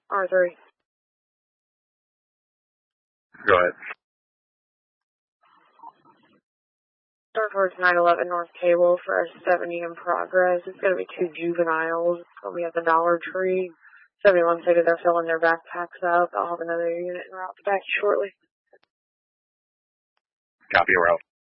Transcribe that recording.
R3. Go ahead. Start towards 911 North Cable for a 70 in progress. It's going to be 2 juveniles. It's going to be at the Dollar Tree. 71 stated they're filling their backpacks up. I'll have another unit en route back shortly. Copy, we're out.